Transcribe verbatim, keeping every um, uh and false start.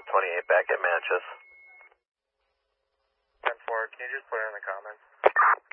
twenty-eight back at Manchester. ten four, can you just put it in the comments?